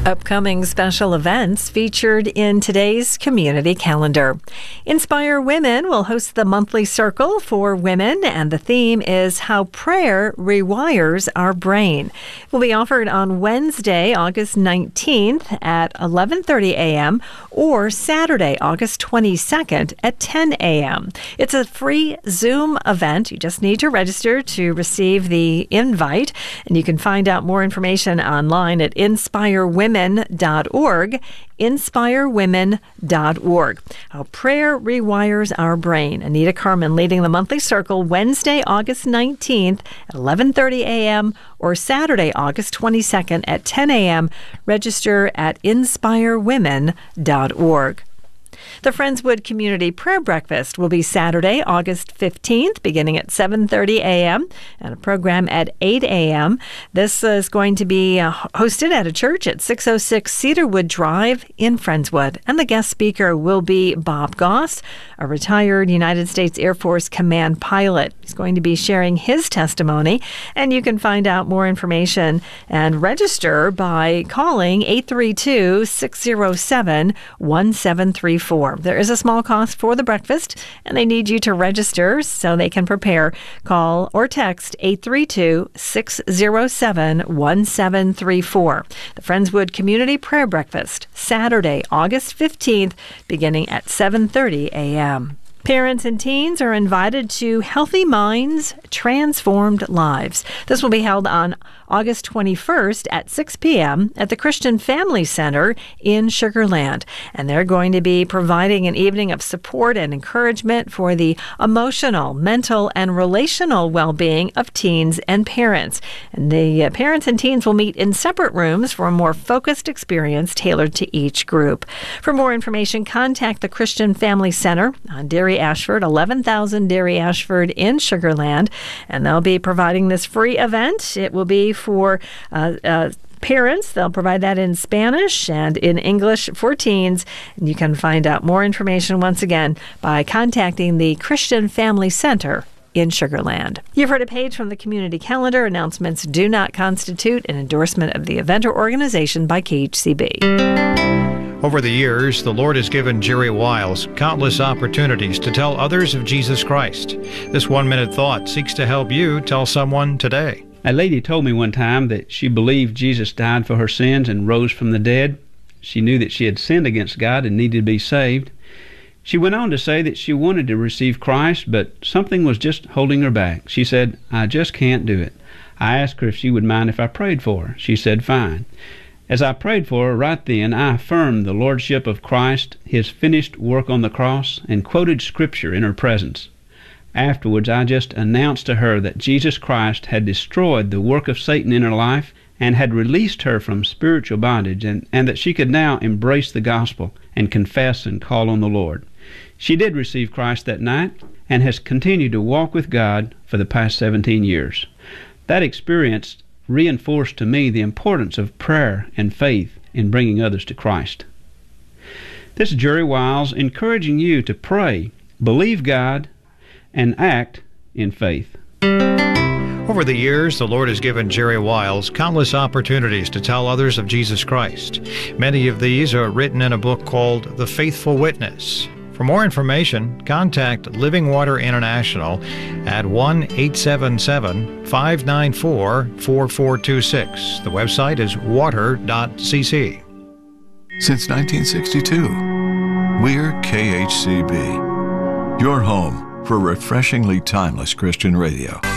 Upcoming special events featured in today's community calendar. Inspire Women will host the monthly circle for women, and the theme is How Prayer Rewires Our Brain. It will be offered on Wednesday, August 19th at 11:30 a.m. or Saturday, August 22nd at 10 a.m. It's a free Zoom event. You just need to register to receive the invite, and you can find out more information online at inspirewomen.org, inspirewomen.org. How Prayer Rewires Our Brain. Anita Carmen leading the monthly circle Wednesday, August 19th at 11:30 a.m. or Saturday, August 22nd at 10 a.m. Register at inspirewomen.org. The Friendswood Community Prayer Breakfast will be Saturday, August 15th, beginning at 7:30 a.m. and a program at 8 a.m. This is going to be hosted at a church at 606 Cedarwood Drive in Friendswood. And the guest speaker will be Bob Goss, a retired United States Air Force Command pilot. He's going to be sharing his testimony, and you can find out more information and register by calling 832-607-1734. There is a small cost for the breakfast, and they need you to register so they can prepare. Call or text 832-607-1734. The Friendswood Community Prayer Breakfast, Saturday, August 15th, beginning at 7:30 a.m. Parents and teens are invited to Healthy Minds, Transformed Lives. This will be held on August 21st at 6 p.m. at the Christian Family Center in Sugar Land. And they're going to be providing an evening of support and encouragement for the emotional, mental, and relational well-being of teens and parents. And the parents and teens will meet in separate rooms for a more focused experience tailored to each group. For more information, contact the Christian Family Center on Dairy Ashford, 11,000 Dairy Ashford in Sugar Land, and they'll be providing this free event. It will be for parents. They'll provide that in Spanish and in English for teens. And you can find out more information once again by contacting the Christian Family Center in Sugar Land. You've heard a page from the community calendar. Announcements do not constitute an endorsement of the event or organization by KHCB. Over the years, the Lord has given Jerry Wiles countless opportunities to tell others of Jesus Christ. This 1-minute thought seeks to help you tell someone today. A lady told me one time that she believed Jesus died for her sins and rose from the dead. She knew that she had sinned against God and needed to be saved. She went on to say that she wanted to receive Christ, but something was just holding her back. She said, "I just can't do it." I asked her if she would mind if I prayed for her. She said, "Fine." As I prayed for her, right then I affirmed the Lordship of Christ, His finished work on the cross, and quoted Scripture in her presence. Afterwards, I just announced to her that Jesus Christ had destroyed the work of Satan in her life and had released her from spiritual bondage, and that she could now embrace the gospel and confess and call on the Lord. She did receive Christ that night and has continued to walk with God for the past 17 years. That experience reinforced to me the importance of prayer and faith in bringing others to Christ. This is Jerry Wiles encouraging you to pray, believe God, and act in faith. Over the years, the Lord has given Jerry Wiles countless opportunities to tell others of Jesus Christ. Many of these are written in a book called The Faithful Witness. For more information, contact Living Water International at 1-877-594-4426. The website is water.cc. Since 1962, we're KHCB, your home for refreshingly timeless Christian radio.